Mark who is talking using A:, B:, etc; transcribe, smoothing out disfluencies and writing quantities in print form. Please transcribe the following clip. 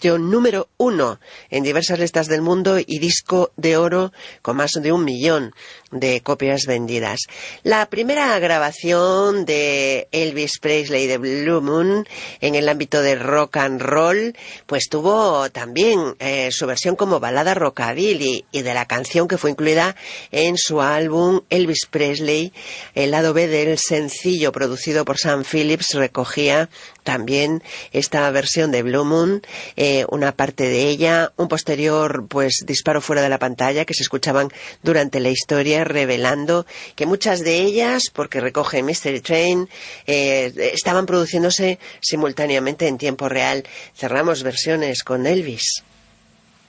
A: convirtió número 1 en diversas listas del mundo y disco de oro con más de 1 millón de copias vendidas. La primera grabación de Elvis Presley de Blue Moon en el ámbito de rock and roll, pues tuvo también su versión como balada rockabilly, y de la canción que fue incluida en su álbum Elvis Presley, el lado B del sencillo producido por Sam Phillips recogía también esta versión de Blue Moon, una parte de ella, un posterior pues disparo fuera de la pantalla que se escuchaban durante la historia, revelando que muchas de ellas, porque recoge Mystery Train, estaban produciéndose simultáneamente en tiempo real. Cerramos versiones con Elvis.